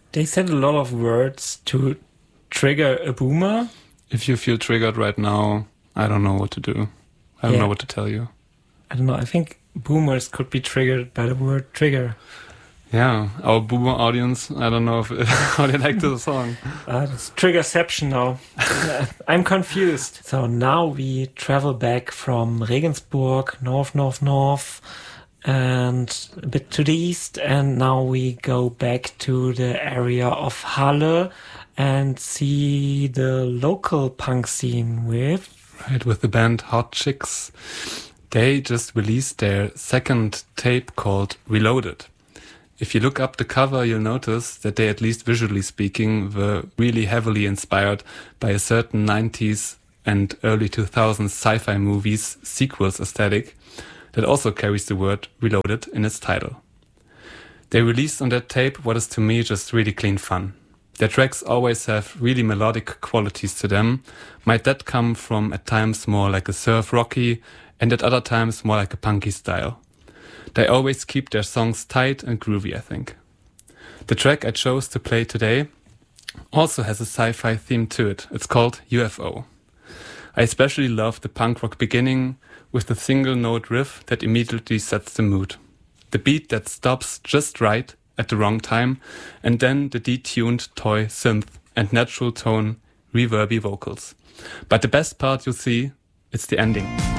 They said a lot of words to trigger a boomer. If you feel triggered right now, I don't know what to do. I don't know what to tell you. I don't know. I think boomers could be triggered by the word trigger. Yeah, our boomer audience, I don't know how they like the song. It's triggerception now. I'm confused. So now we travel back from Regensburg, north, and a bit to the east. And now we go back to the area of Halle and see the local punk scene with the band Hot Chicks. They just released their second tape called Reloaded. If you look up the cover, you'll notice that they, at least visually speaking, were really heavily inspired by a certain 90s and early 2000s sci-fi movies sequels aesthetic that also carries the word Reloaded in its title. They released on that tape what is to me just really clean fun. Their tracks always have really melodic qualities to them. Might that come from at times more like a surf rocky and at other times more like a punky style. They always keep their songs tight and groovy, I think. The track I chose to play today also has a sci-fi theme to it. It's called UFO. I especially love the punk rock beginning with the single note riff that immediately sets the mood. The beat that stops just right at the wrong time, and then the detuned toy synth and natural tone reverby vocals. But the best part, you'll see, it's the ending.